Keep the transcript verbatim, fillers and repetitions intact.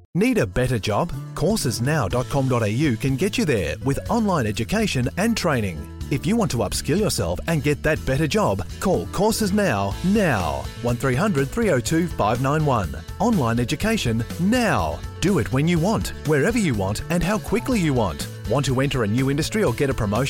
Need a better job? courses now dot com dot a u can get you there with online education and training. If you want to upskill yourself and get that better job, call Courses Now, now. one three hundred three oh two five nine one. Online education now. Do it when you want, wherever you want, and how quickly you want. Want to enter a new industry or get a promotion?